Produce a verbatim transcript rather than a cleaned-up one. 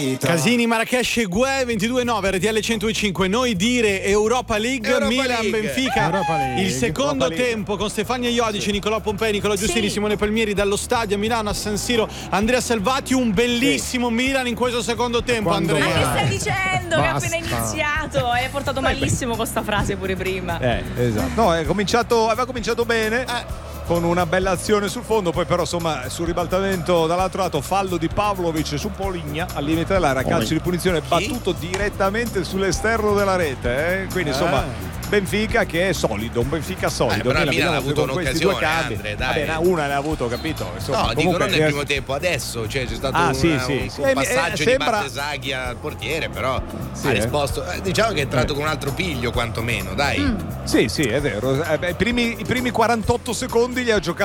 Casini, Marrakesh e Gue, ventidue nove R T L centodue e cinque. Noi dire Europa League, Europa Milan League. Benfica. Europa League. Il secondo Europa League. tempo con Stefania Iodice, Sì. Nicolò Pompei, Nicolò Giustini, Sì. Simone Palmieri dallo stadio a Milano a San Siro, Andrea Selvati. Un bellissimo Milan in questo secondo tempo, Quando Andrea. Ma che mai? stai dicendo? Che è Basta. appena iniziato. Hai portato malissimo con sta frase pure prima. Eh, esatto. No, è cominciato, aveva cominciato bene. Con una bella azione sul fondo, poi però insomma sul ribaltamento dall'altro lato fallo di Pavlovic su Poligna al limite dell'area, calcio di punizione battuto direttamente sull'esterno della rete, eh? Quindi insomma Benfica che è solido, un Benfica solido. Eh, però il Milan ha vediamo avuto con questi due un'occasione, cambi. Andre, dai. Vabbè, una ne ha avuto, capito? Insomma, No, dico comunque, non nel primo tempo, adesso cioè, c'è stato Ah, una- sì, sì, un, sì. un Eh, passaggio eh, sembra- di Battesaghi al portiere, però Sì, ha eh. risposto. eh, diciamo che è entrato con un altro piglio, quantomeno, dai. Sì, sì, è vero. Eh, beh, i, primi, I primi quarantotto secondi li ha giocato